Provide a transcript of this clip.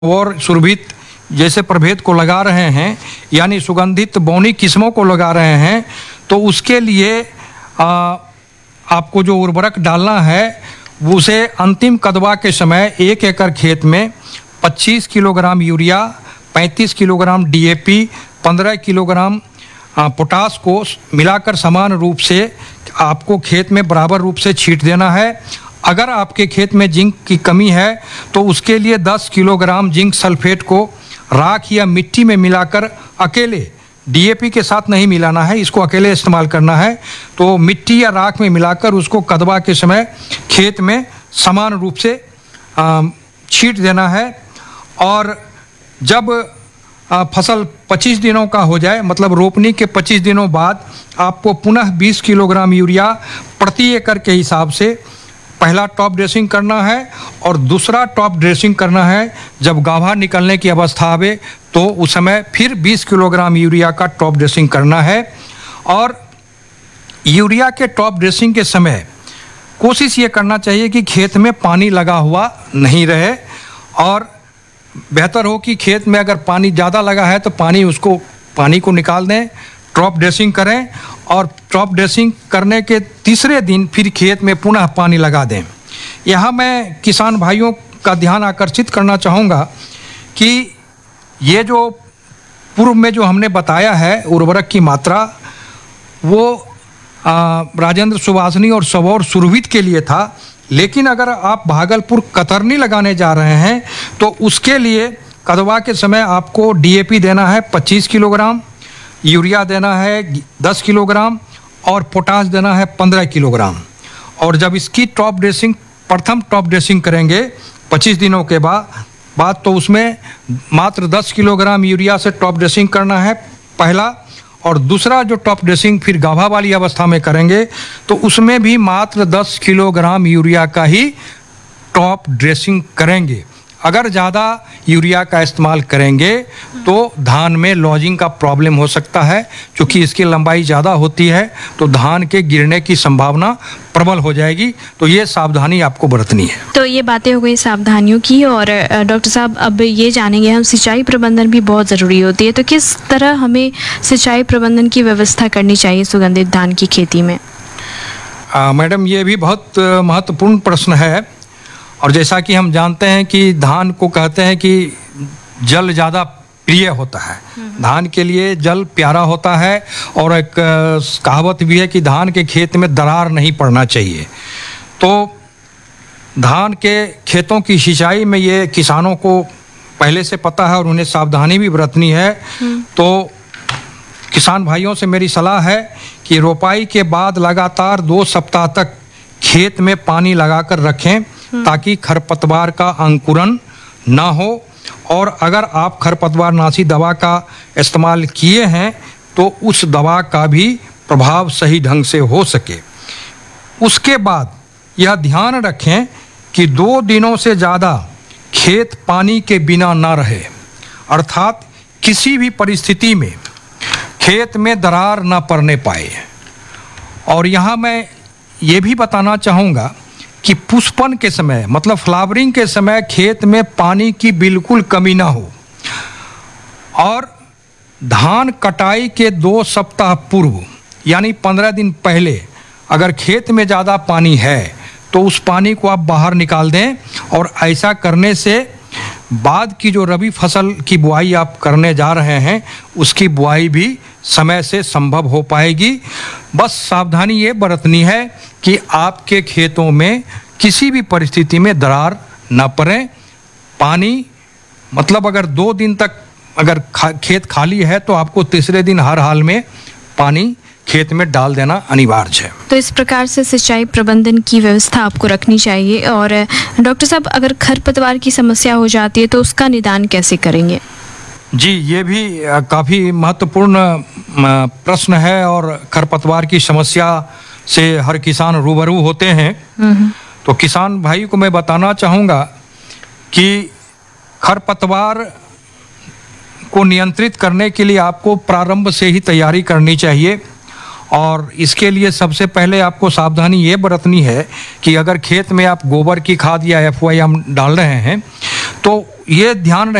और सुरभित जैसे प्रभेद को लगा रहे हैं, यानी सुगंधित बौनी किस्मों को लगा रहे हैं, तो उसके लिए आपको जो उर्वरक डालना है उसे अंतिम कदवा के समय 1 एकड़ खेत में 25 kilogram urea, 35 kilogram DAP, 15 kilogram potash को मिलाकर समान रूप से आपको खेत में बराबर रूप से छींट देना है। अगर आपके खेत में जिंक की कमी है तो उसके लिए 10 किलोग्राम जिंक सल्फेट को राख या मिट्टी में मिलाकर अकेले, डीएपी के साथ नहीं मिलाना है, इसको अकेले इस्तेमाल करना है। तो मिट्टी या राख में मिलाकर उसको कदवा के समय खेत में समान रूप से छींट देना है। और जब फसल 25 दिनों का हो जाए, मतलब रोपनी के 25 दिनों बाद आपको पुनः 20 किलोग्राम यूरिया प्रति एकड़ के हिसाब से पहला टॉप ड्रेसिंग करना है और दूसरा टॉप ड्रेसिंग करना है जब गाभा निकलने की अवस्था आवे, तो उस समय फिर 20 किलोग्राम यूरिया का टॉप ड्रेसिंग करना है। और यूरिया के टॉप ड्रेसिंग के समय कोशिश ये करना चाहिए कि खेत में पानी लगा हुआ नहीं रहे, और बेहतर हो कि खेत में अगर पानी ज़्यादा लगा है तो पानी को निकाल दें, टॉप ड्रेसिंग करें और टॉप ड्रेसिंग करने के तीसरे दिन फिर खेत में पुनः पानी लगा दें। यहाँ मैं किसान भाइयों का ध्यान आकर्षित करना चाहूँगा कि ये जो पूर्व में जो हमने बताया है उर्वरक की मात्रा, वो राजेंद्र सुभाषनी और सबौर सुरभित के लिए था, लेकिन अगर आप भागलपुर कतरनी लगाने जा रहे हैं तो उसके लिए कदवा के समय आपको डीएपी देना है 25 किलोग्राम, यूरिया देना है 10 किलोग्राम और पोटास देना है 15 किलोग्राम। और जब इसकी टॉप ड्रेसिंग, प्रथम टॉप ड्रेसिंग करेंगे 25 दिनों के बाद तो उसमें मात्र 10 किलोग्राम यूरिया से टॉप ड्रेसिंग करना है पहला, और दूसरा जो टॉप ड्रेसिंग फिर गाभा वाली अवस्था में करेंगे तो उसमें भी मात्र 10 किलोग्राम यूरिया का ही टॉप ड्रेसिंग करेंगे। अगर ज़्यादा यूरिया का इस्तेमाल करेंगे तो धान में लॉजिंग का प्रॉब्लम हो सकता है, क्योंकि इसकी लंबाई ज़्यादा होती है तो धान के गिरने की संभावना प्रबल हो जाएगी। तो ये सावधानी आपको बरतनी है। तो ये बातें हो गई सावधानियों की। और डॉक्टर साहब, अब ये जानेंगे हम, सिंचाई प्रबंधन भी बहुत ज़रूरी होती है, तो किस तरह हमें सिंचाई प्रबंधन की व्यवस्था करनी चाहिए सुगंधित धान की खेती में? मैडम, ये भी बहुत महत्वपूर्ण प्रश्न है। और जैसा कि हम जानते हैं कि धान को कहते हैं कि जल ज़्यादा प्रिय होता है, धान के लिए जल प्यारा होता है, और एक कहावत भी है कि धान के खेत में दरार नहीं पड़ना चाहिए। तो धान के खेतों की सिंचाई में ये किसानों को पहले से पता है और उन्हें सावधानी भी बरतनी है। तो किसान भाइयों से मेरी सलाह है कि रोपाई के बाद लगातार 2 सप्ताह तक खेत में पानी लगाकर रखें ताकि खरपतवार का अंकुरन ना हो। और अगर आप खरपतवार नाशी दवा का इस्तेमाल किए हैं तो उस दवा का भी प्रभाव सही ढंग से हो सके। उसके बाद यह ध्यान रखें कि 2 दिनों से ज़्यादा खेत पानी के बिना ना रहे, अर्थात किसी भी परिस्थिति में खेत में दरार ना पड़ने पाए। और यहाँ मैं ये भी बताना चाहूँगा कि पुष्पन के समय, मतलब फ्लावरिंग के समय खेत में पानी की बिल्कुल कमी ना हो। और धान कटाई के 2 सप्ताह पूर्व, यानी 15 दिन पहले अगर खेत में ज़्यादा पानी है तो उस पानी को आप बाहर निकाल दें। और ऐसा करने से बाद की जो रबी फसल की बुआई आप करने जा रहे हैं उसकी बुआई भी समय से संभव हो पाएगी। बस सावधानी ये बरतनी है कि आपके खेतों में किसी भी परिस्थिति में दरार न पड़े। पानी, मतलब अगर 2 दिन तक अगर खेत खाली है तो आपको तीसरे दिन हर हाल में पानी खेत में डाल देना अनिवार्य है। तो इस प्रकार से सिंचाई प्रबंधन की व्यवस्था आपको रखनी चाहिए। और डॉक्टर साहब, अगर खरपतवार की समस्या हो जाती है तो उसका निदान कैसे करेंगे? जी, ये भी काफ़ी महत्वपूर्ण प्रश्न है, और खरपतवार की समस्या से हर किसान रूबरू होते हैं। तो किसान भाई को मैं बताना चाहूँगा कि खरपतवार को नियंत्रित करने के लिए आपको प्रारंभ से ही तैयारी करनी चाहिए। और इसके लिए सबसे पहले आपको सावधानी ये बरतनी है कि अगर खेत में आप गोबर की खाद या FYM डाल रहे हैं तो ये ध्यान